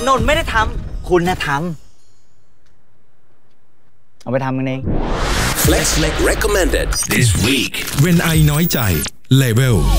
นนท์ไม่ได้ทำคุณนะทำเอาไปทำกันเอง Flex recommended this week when I น้อยใจ Level